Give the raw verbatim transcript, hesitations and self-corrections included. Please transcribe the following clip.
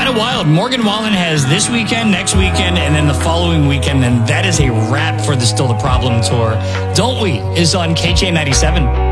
of wild. Morgan Wallen has this weekend, next weekend, and then the following weekend, and that is a wrap for the Still the Problem tour. Don't We is on K J ninety-seven.